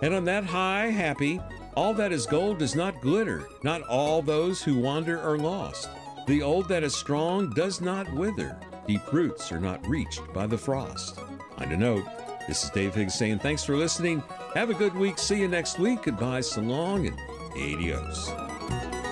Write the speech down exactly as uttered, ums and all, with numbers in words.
And on that high, happy, all that is gold does not glitter, not all those who wander are lost. The old that is strong does not wither, deep roots are not reached by the frost. On a note, this is Dave Higgs saying thanks for listening. Have a good week. See you next week. Goodbye, so long, and adios.